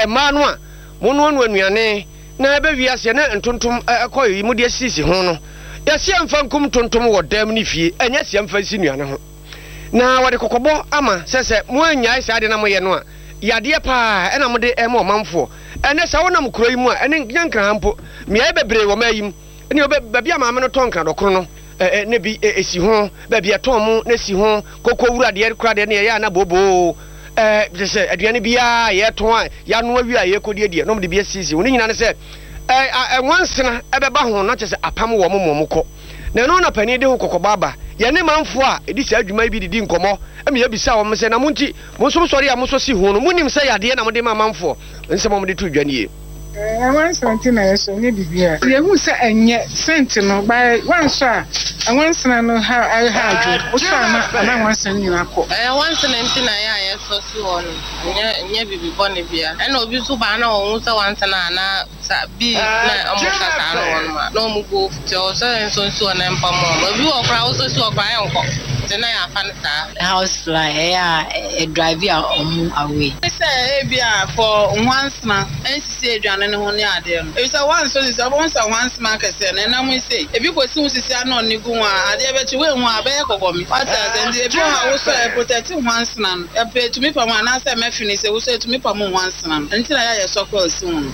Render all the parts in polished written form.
ɛma no a mo no anuane na ebe wiase na ntontom ekoyi mu de sisi ho no yɛse amfa nkum tontom wɔ dam ne fie ɛnyɛ se amfa si nuane ho na wɔde kokɔbɔ ama sɛ mo anyae saa de na mo yɛ no a yadeɛ paa ɛna mo de ɛma ɔmanfo ɛne sɛ wonam kuro yi mu a ɛne nyankra hampo mea bebree wɔ mayim ɛne obabi amaame no tɔnkra dɔkoro no ne bi esi ho baabi ɛtɔn mu na si ho kokɔ wura de kura de ne yɛ na bobo sɛ aduane biya yɛtɔn a yano awi a yɛkɔdie die no mo de bi asisi wo ne nyina ne sɛ wansena ɛbɛba ho na kyɛ sɛ apam wɔ mo kɔ na no na pani de ho kokɔbaba yɛne manfo a edi sɛ adwuma bi didi nkɔmɔ ɛme yɛbisa wɔn sɛ na monti mo nso sɔre a mo so si ho no monim sɛ yadeɛ na mo de ma manfo nsɛm mo de to dwaneɛ One cent na yeso nye bibia. Yehu se enye cent no by one so a one cent no ha do. O so na one cent ni akọ. One cent na ya yeso si ho no. Nye bibi bone bia. E na obi so ba na ohun se one cent na bi na amuka sa no ma. Na omu go fiti so so na mpa mo. Obi wo kra wo so si okra ya nko. Tena ya fan sa. House fly e drive ya omu away. Say e bia for one cent NCC aduane ne ho ne ade no. E say one so is once one market say na mu say e bi ko si usisi ano ne gu a ade be chi we hu a be kokomi. What as and e bi ha wo so e protect one cent. E pe to me pa mo na say me finish say wo so to me pa mo one cent. Nti na ya ye sokol si hu.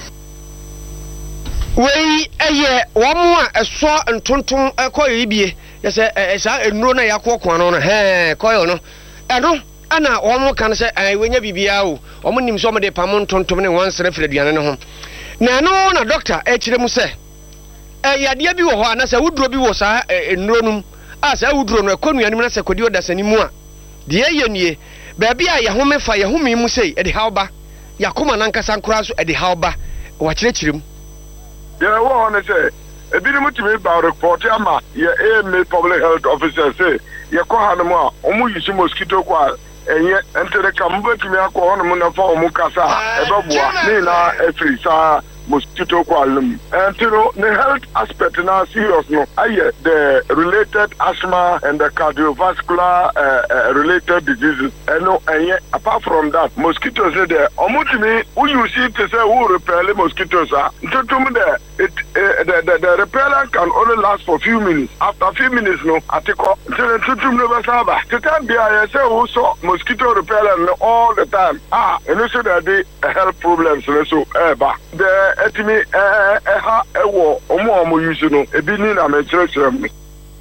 Wei eye wo mo a eso ntonton ekoyi bie yese esa enuro na yakọ no he koyo no eno ana wo mo kan se wenya bibia o wo mo nim so mo de pam ntontom ne wansere fere duane ne ho na no na doctor kire mu se yade bi wo ho ana se wuduro bi wo sa enuro num a se wuduro no ekonuane mu na se kodi odasani mu a de ye nie ba bia ye ho mefa ye ho mi mu sei e de hawba yakoma nankasa nkura so e de hawba wa kire mu yeah wo on say ebi ni mutimi ba report ama ye AMA public health officer say ye ko hanum a omu yisi mosquito kwa enye entere kam betimi akọ honum na fa omu kasa ebeboa ni na efri sa mosquito kwa lum and you know the health aspect na serious no aye the related asthma and the cardiovascular related diseases and no enye apart from that mosquitoes there omutimi who you see to say who repel mosquitoes are tutum the repellent can only last for few minutes after few minutes no atiko tutum no basaba tutam bia say who saw mosquito repellent all the time and you say that the health problems so eba the etimi ha ewo omo use no ebi ni na me chere me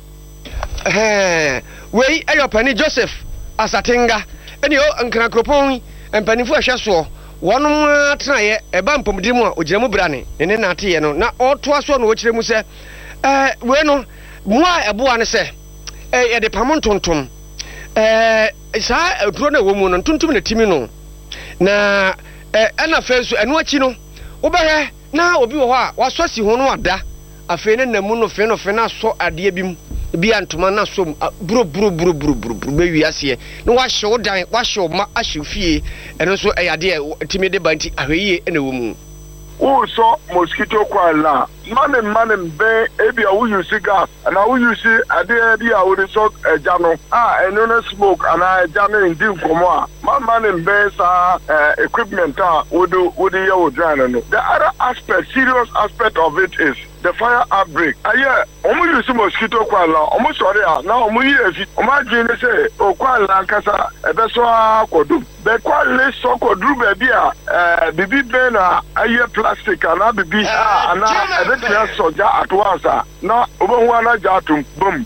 wei ayopani Joseph Asatenga eni o nkran kropon empanifo ahwe so wonom atenaye eba mpomdi mu a ogiremu brane ne na ateye no na oto aso no wo kire mu se we no mu a eboa ne se ye de pam tontom sa aduro na wo mu no tontom na timi no na ana fesu eno achi no wo behwe na obi wo ho a wasosi ho no ada afi ne namu no fe na so ade bim bi antoma na so bro be wiase no wa hye wodan wa hye ma ahye fie eno so eyade timi de banti ahweye na wo mu who saw mosquito coil man be ebi a use gas and a use ade bi a we so jano and no smoke and a jano in dim komo man be sa equipment would ye wo dran no the other aspect serious aspect of it is the fire outbreak aye omo use mosquito coil omo sorry na omo yi efi omo adwene say o coil nkasa ebe so akodu be coil so kodru be bia bibi be na aye plastic ana bibi ana ebetya soja atwasa na obo ana jatum boom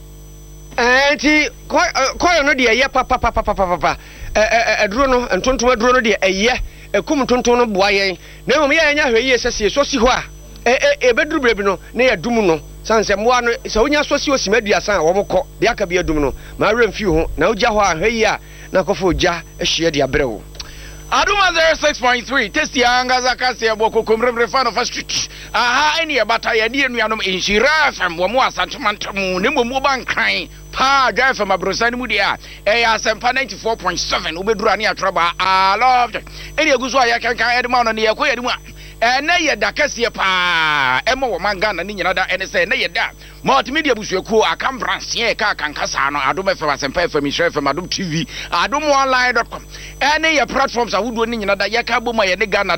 ti koyo no de ye papa eduro no ntontom eduro no de eye ekum ntontom no boa yen na mom ye nya hwe ye sese so si ho a ebeduru brebi no na ya dum no sanse moa no se onya so si osimaduasa a wo mokọ de aka bia dum no ma remfi ho na ogya ho a hwe yi a na kofo ogya ehye de abrewo Aduma 06.3 testi angaza kasi ya boko kumremre fano fast aha eni ya bata ya die nuanom inshira fam wo mo asantomantamu ne mo bankran pa drive from abrosani mu dia ya sempa 94.7 ubedura ni atroba I loved eni eguso ya kankan edema no ne yakọ yedemu na ye da kase pa emo wo mangana ni nyina da ene se na ye da multimedia busuaku akambrance ye ka kankasa no Aduma FM asempa FM Inshira FM Adum TV adumonline.com ene ye platforms ahudo ni nyina da ye ka boma ye ne Ghana